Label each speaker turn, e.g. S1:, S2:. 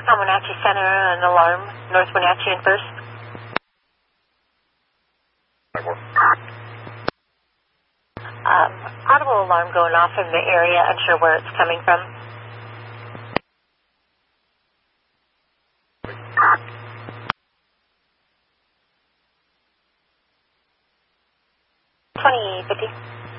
S1: Wenatchee Center, an alarm, North Wenatchee and First. Audible alarm going off in the area, unsure where it's coming from. 2050.